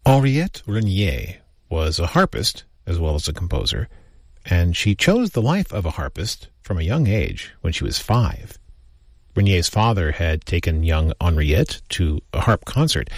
Henriette Renier was a harpist as well as a composer, and she chose the life of a harpist from a young age when she was 5. Renier's father had taken young Henriette to a harp concert,